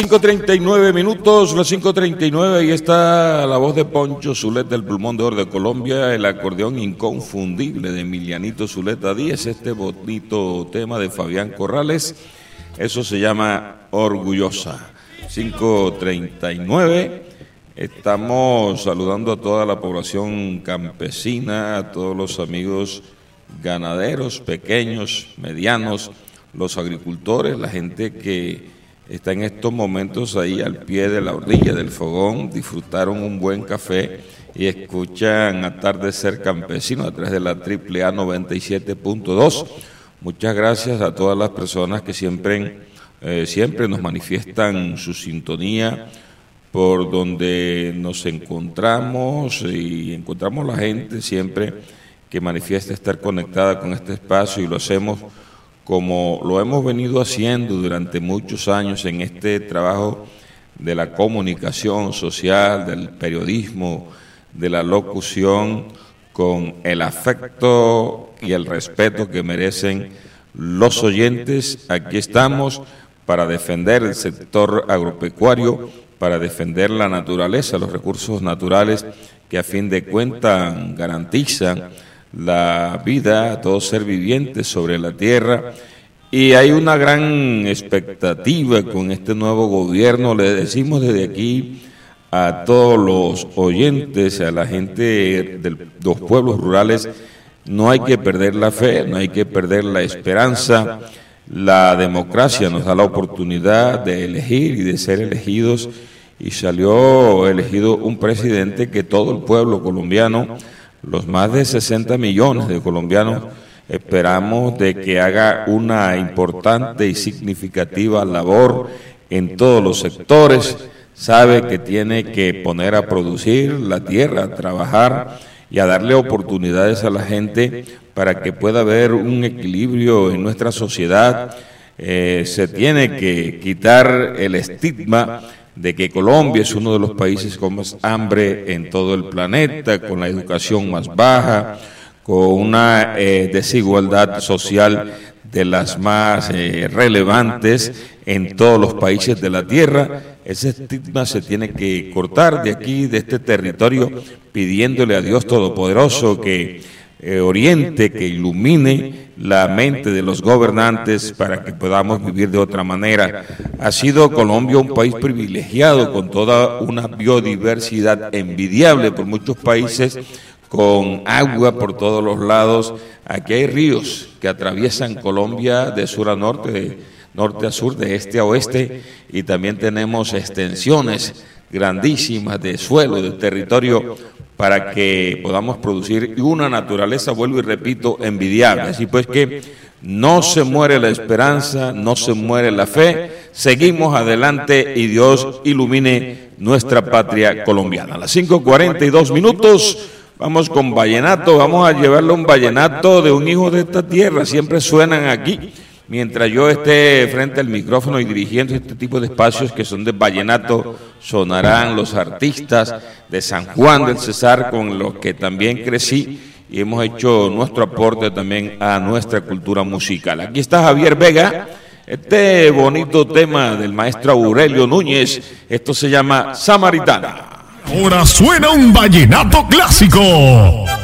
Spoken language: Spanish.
5:39, las 5:39, ahí está la voz de Poncho Zuleta, del Pulmón de Oro de Colombia, el acordeón inconfundible de Emilianito Zuleta Díez, este bonito tema de Fabián Corrales, eso se llama Orgullosa. 5:39, estamos saludando a toda la población campesina, a todos los amigos ganaderos, pequeños, medianos, los agricultores, la gente que está en estos momentos ahí al pie de la orilla del fogón, disfrutaron un buen café y escuchan Atardecer Campesino a través de la AAA 97.2. Muchas gracias a todas las personas que siempre nos manifiestan su sintonía por donde nos encontramos, y encontramos la gente siempre que manifiesta estar conectada con este espacio, y lo hacemos como lo hemos venido haciendo durante muchos años en este trabajo de la comunicación social, del periodismo, de la locución, con el afecto y el respeto que merecen los oyentes. Aquí estamos para defender el sector agropecuario, para defender la naturaleza, los recursos naturales que a fin de cuentas garantizan la vida a todo ser viviente sobre la tierra. Y hay una gran expectativa con este nuevo gobierno. Le decimos desde aquí a todos los oyentes, a la gente de los pueblos rurales, no hay que perder la fe, no hay que perder la esperanza. La democracia nos da la oportunidad de elegir y de ser elegidos, y salió elegido un presidente que todo el pueblo colombiano, los más de 60 millones de colombianos, esperamos de que haga una importante y significativa labor en todos los sectores. Sabe que tiene que poner a producir la tierra, a trabajar y a darle oportunidades a la gente para que pueda haber un equilibrio en nuestra sociedad. Se tiene que quitar el estigma de que Colombia es uno de los países con más hambre en todo el planeta, con la educación más baja, con una desigualdad social de las más relevantes en todos los países de la tierra. Ese estigma se tiene que cortar de aquí, de este territorio, pidiéndole a Dios Todopoderoso que oriente, que ilumine la mente de los gobernantes para que podamos vivir de otra manera. Ha sido Colombia un país privilegiado con toda una biodiversidad envidiable por muchos países, con agua por todos los lados. Aquí hay ríos que atraviesan Colombia de sur a norte, de norte a sur, de este a oeste, y también tenemos extensiones grandísimas de suelo, de territorio, para que podamos producir una naturaleza, vuelvo y repito, envidiable. Así pues que no se muere la esperanza, no se muere la fe, seguimos adelante y Dios ilumine nuestra patria colombiana. A las 5:42, vamos con vallenato, vamos a llevarle un vallenato de un hijo de esta tierra, siempre suenan aquí. Mientras yo esté frente al micrófono y dirigiendo este tipo de espacios que son de vallenato, sonarán los artistas de San Juan del Cesar, con los que también crecí y hemos hecho nuestro aporte también a nuestra cultura musical. Aquí está Javier Vega, este bonito tema del maestro Aurelio Núñez, esto se llama Samaritana. Ahora suena un vallenato clásico.